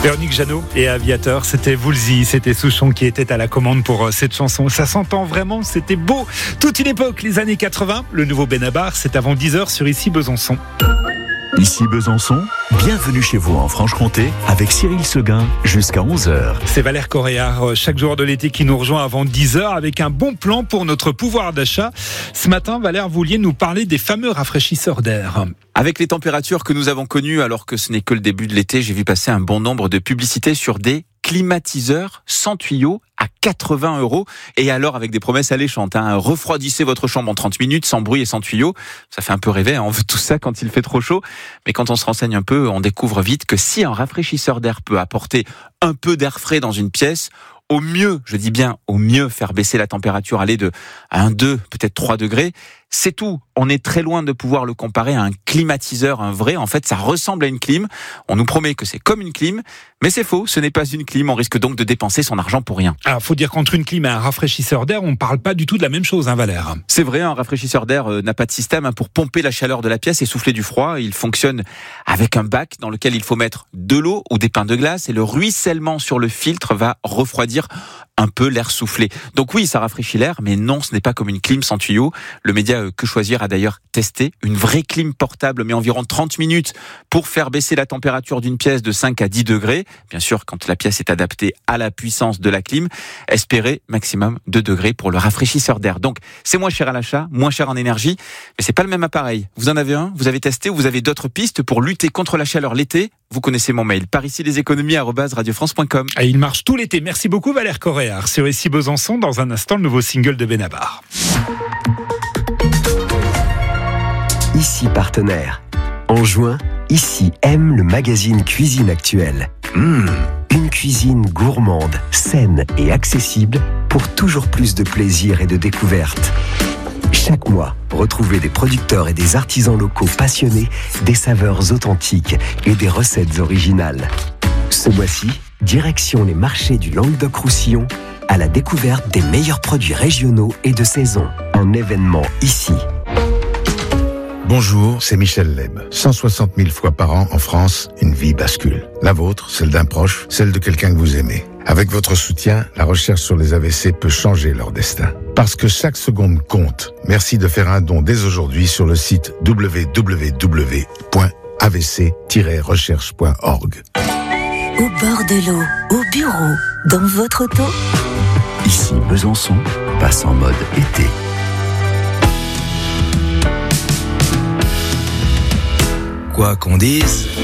Véronique Jeannot et Aviateur, c'était Woolsey, c'était Souchon qui était à la commande pour cette chanson. Ça s'entend vraiment, c'était beau. Toute une époque, les années 80, le nouveau Benabar, c'est avant 10h sur Ici Besançon. Ici Besançon, bienvenue chez vous en Franche-Comté avec Cyril Seguin jusqu'à 11h. C'est Valère Coréard, chaque jour de l'été qui nous rejoint avant 10h avec un bon plan pour notre pouvoir d'achat. Ce matin, Valère, vous vouliez nous parler des fameux rafraîchisseurs d'air. Avec les températures que nous avons connues, alors que ce n'est que le début de l'été, j'ai vu passer un bon nombre de publicités sur des climatiseurs sans tuyau à 80 €. Et alors avec des promesses alléchantes, refroidissez votre chambre en 30 minutes sans bruit et sans tuyau. Ça fait un peu rêver, on veut tout ça quand il fait trop chaud. Mais quand on se renseigne un peu, on découvre vite que si un rafraîchisseur d'air peut apporter un peu d'air frais dans une pièce, au mieux, je dis bien au mieux, faire baisser la température, aller de 1, 2, peut-être 3 degrés, c'est tout. On est très loin de pouvoir le comparer à un climatiseur, un vrai. En fait, ça ressemble à une clim. On nous promet que c'est comme une clim, mais c'est faux. Ce n'est pas une clim. On risque donc de dépenser son argent pour rien. Alors, faut dire qu'entre une clim et un rafraîchisseur d'air, on ne parle pas du tout de la même chose, Valère. C'est vrai, un rafraîchisseur d'air n'a pas de système pour pomper la chaleur de la pièce et souffler du froid. Il fonctionne avec un bac dans lequel il faut mettre de l'eau ou des pains de glace et le ruissellement sur le filtre va refroidir un peu l'air soufflé. Donc oui, ça rafraîchit l'air, mais non, ce n'est pas comme une clim sans tuyau. Le média Que Choisir a d'ailleurs testé. Une vraie clim portable met environ 30 minutes pour faire baisser la température d'une pièce de 5 à 10 degrés. Bien sûr, quand la pièce est adaptée à la puissance de la clim, espérez maximum 2 degrés pour le rafraîchisseur d'air. Donc, c'est moins cher à l'achat, moins cher en énergie, mais c'est pas le même appareil. Vous en avez un, vous avez testé ou vous avez d'autres pistes pour lutter contre la chaleur l'été? Vous connaissez mon mail, paricileséconomies@radiofrance.com. Et il marche tout l'été. Merci beaucoup, Valère Coréard. Sur Ici Besançon, dans un instant, le nouveau single de Benabar. Ici Partenaire. En juin, Ici aime le magazine Cuisine Actuelle. Une cuisine gourmande, saine et accessible pour toujours plus de plaisir et de découverte. Chaque mois, retrouvez des producteurs et des artisans locaux passionnés, des saveurs authentiques et des recettes originales. Ce mois-ci, direction les marchés du Languedoc-Roussillon à la découverte des meilleurs produits régionaux et de saison. Un événement ici. Bonjour, c'est Michel Leb. 160 000 fois par an en France, une vie bascule. La vôtre, celle d'un proche, celle de quelqu'un que vous aimez. Avec votre soutien, la recherche sur les AVC peut changer leur destin. Parce que chaque seconde compte. Merci de faire un don dès aujourd'hui sur le site www.avc-recherche.org. Au bord de l'eau, au bureau, dans votre auto. Ici Besançon passe en mode été. Quoi qu'on dise,